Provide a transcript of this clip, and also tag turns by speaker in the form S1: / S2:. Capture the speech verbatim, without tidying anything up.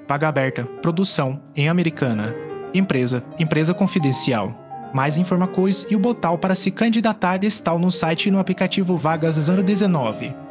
S1: Vaga aberta. Produção. Em Americana. Empresa. Empresa confidencial. Mais informações e o botão para se candidatar estão no site e no aplicativo Vagas zero dezenove.